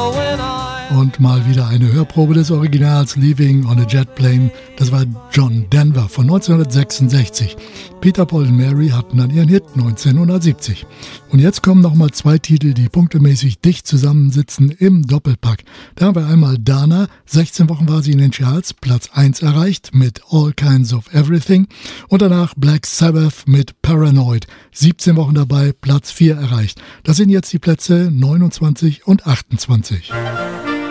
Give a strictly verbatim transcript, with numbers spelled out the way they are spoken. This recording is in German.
Und mal wieder eine Hörprobe des Originals Leaving on a Jet Plane. Das war John Denver von neunzehnhundertsechsundsechzig. Peter, Paul und Mary hatten dann ihren Hit neunzehnhundertsiebzig. Und jetzt kommen nochmal zwei Titel, die punktemäßig dicht zusammensitzen im Doppelpack. Da haben wir einmal Dana, sechzehn Wochen war sie in den Charts, Platz eins erreicht mit All Kinds of Everything. Und danach Black Sabbath mit Paranoid, siebzehn Wochen dabei, Platz vier erreicht. Das sind jetzt die Plätze neunundzwanzig und achtundzwanzig.